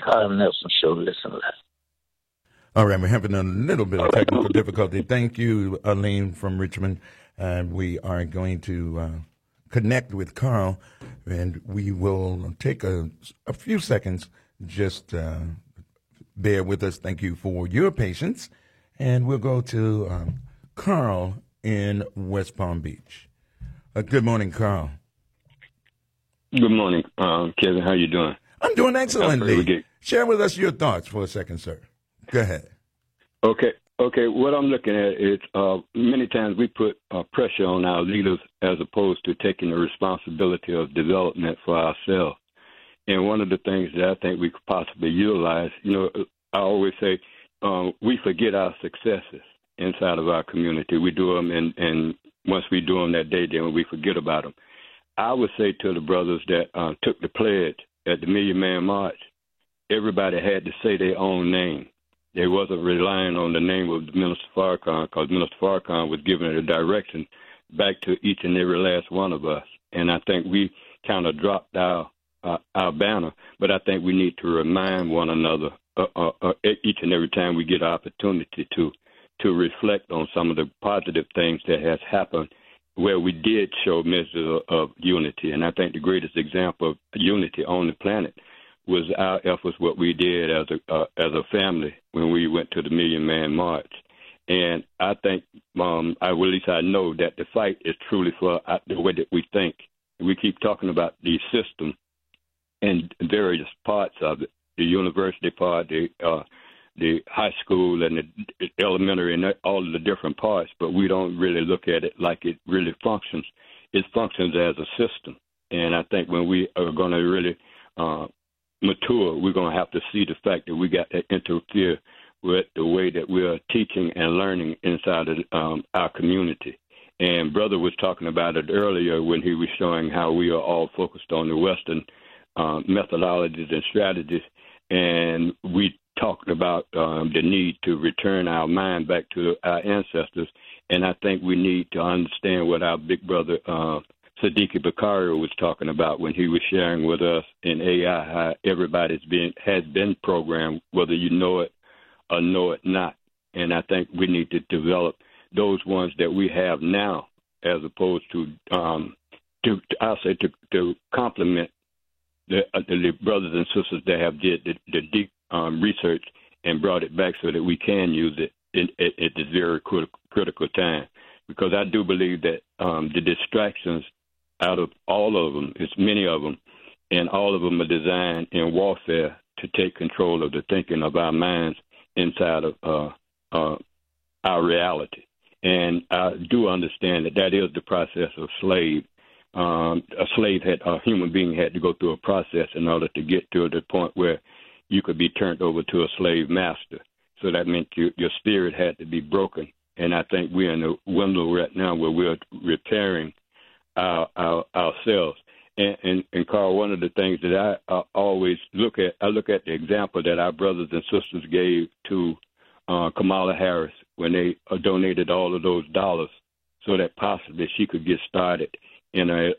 Carl Nelson Show. Listen to that. All right, we're having a little bit of technical difficulty. Thank you, Elaine from Richmond. We are going to connect with Carl, and we will take a few seconds. Just bear with us. Thank you for your patience. And we'll go to Carl in West Palm Beach. Good morning, Carl. Good morning, Kevin. How you doing? I'm doing excellently. Share with us your thoughts for a second, sir. Go ahead. Okay. What I'm looking at is many times we put pressure on our leaders as opposed to taking the responsibility of development for ourselves. And one of the things that I think we could possibly utilize, I always say we forget our successes inside of our community. We do them, and once we do them that day, then we forget about them. I would say to the brothers that took the pledge at the Million Man March, everybody had to say their own name. They wasn't relying on the name of Minister Farrakhan, because Minister Farrakhan was giving a direction back to each and every last one of us. And I think we kind of dropped our banner, but I think we need to remind one another each and every time we get an opportunity to reflect on some of the positive things that has happened where we did show measures of unity. And I think the greatest example of unity on the planet was our efforts, what we did as a family when we went to the Million Man March. And I think, at least I know that the fight is truly for the way that we think. We keep talking about the system and various parts of it, the university part, the high school and the elementary and all of the different parts, but we don't really look at it like it really functions. It functions as a system. And I think when we are going to really mature, we're going to have to see the fact that we got to interfere with the way that we're teaching and learning inside of our community. And Brother was talking about it earlier when he was showing how we are all focused on the Western methodologies and strategies, and we talked about the need to return our mind back to our ancestors. And I think we need to understand what our big brother Siddiqui Bakaria was talking about when he was sharing with us in AI how everybody's has been programmed, whether you know it or know it not. And I think we need to develop those ones that we have now, as opposed to complement the brothers and sisters that have did the deep research and brought it back so that we can use it at this very critical time. Because I do believe that the distractions out of all of them, it's many of them, and all of them are designed in warfare to take control of the thinking of our minds inside of our reality. And I do understand that is the process of slave. A human being had to go through a process in order to get to the point where you could be turned over to a slave master. So that meant your spirit had to be broken. And I think we're in a window right now where we're repairing ourselves. And Carl, one of the things that I always look at the example that our brothers and sisters gave to Kamala Harris when they donated all of those dollars so that possibly she could get started in in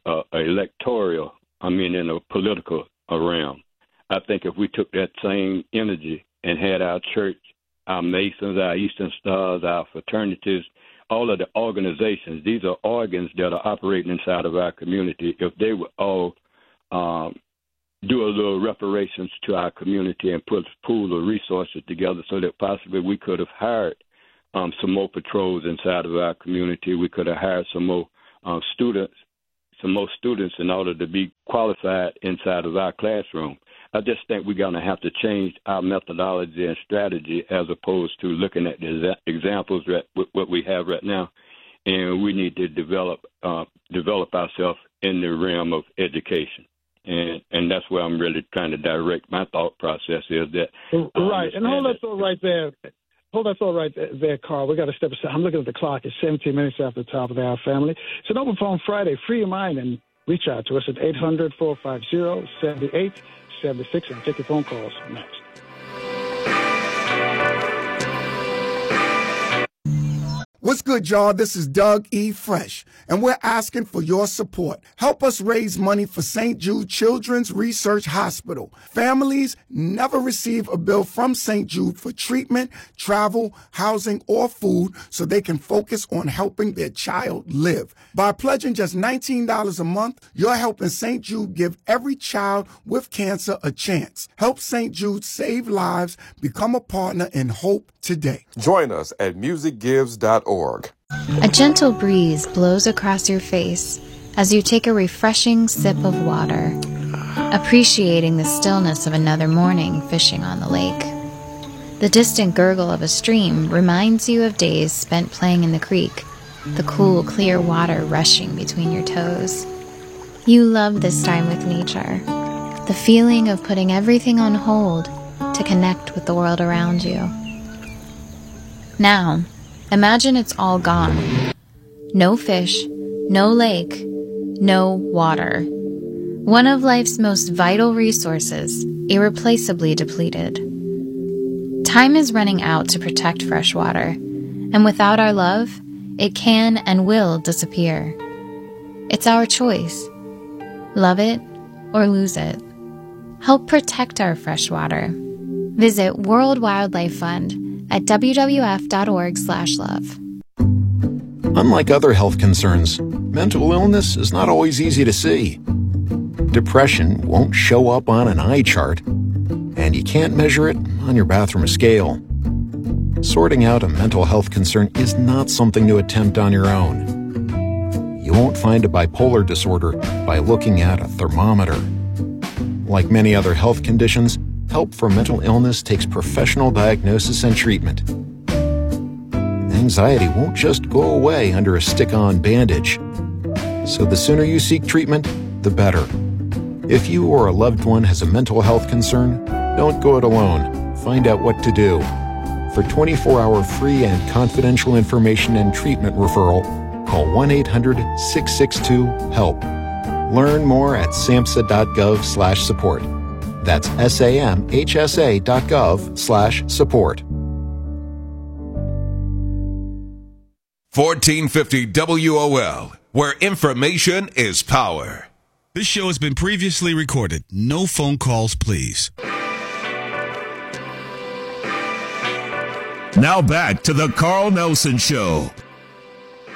a political realm. I think if we took that same energy and had our church, our Masons, our Eastern Stars, our fraternities, all of the organizations, these are organs that are operating inside of our community. If they would all do a little reparations to our community and put a pool of resources together so that possibly we could have hired some more patrols inside of our community. We could have hired some more students in order to be qualified inside of our classroom. I just think we're going to have to change our methodology and strategy as opposed to looking at the examples what we have right now. And we need to develop ourselves in the realm of education. And that's where I'm really trying to direct my thought process is that. Right. And hold that thought right there. Hold that thought right there, Carl. We got to step aside. I'm looking at the clock. It's 17 minutes after the top of the hour, family. It's an open phone Friday. Free your mind and reach out to us at 800-450-7876 and take your phone calls next. What's good, y'all? This is Doug E. Fresh, and we're asking for your support. Help us raise money for St. Jude Children's Research Hospital. Families never receive a bill from St. Jude for treatment, travel, housing, or food so they can focus on helping their child live. By pledging just $19 a month, you're helping St. Jude give every child with cancer a chance. Help St. Jude save lives. Become a partner in hope today. Join us at musicgives.org. A gentle breeze blows across your face as you take a refreshing sip of water, appreciating the stillness of another morning fishing on the lake. The distant gurgle of a stream reminds you of days spent playing in the creek, the cool, clear water rushing between your toes. You love this time with nature, the feeling of putting everything on hold to connect with the world around you. Now, imagine it's all gone. No fish, no lake, no water. One of life's most vital resources, irreplaceably depleted. Time is running out to protect fresh water, and without our love, it can and will disappear. It's our choice. Love it or lose it. Help protect our fresh water. Visit World Wildlife Fund at wwf.org/love. Unlike other health concerns, mental illness is not always easy to see. Depression won't show up on an eye chart, and you can't measure it on your bathroom scale. Sorting out a mental health concern is not something to attempt on your own. You won't find a bipolar disorder by looking at a thermometer. Like many other health conditions, help for mental illness takes professional diagnosis and treatment. Anxiety won't just go away under a stick-on bandage. So the sooner you seek treatment, the better. If you or a loved one has a mental health concern, don't go it alone. Find out what to do. For 24-hour free and confidential information and treatment referral, call 1-800-662-HELP. Learn more at samhsa.gov/support. That's samhsa.gov/support. 1450 WOL, where information is power. This show has been previously recorded. No phone calls, please. Now back to the Carl Nelson Show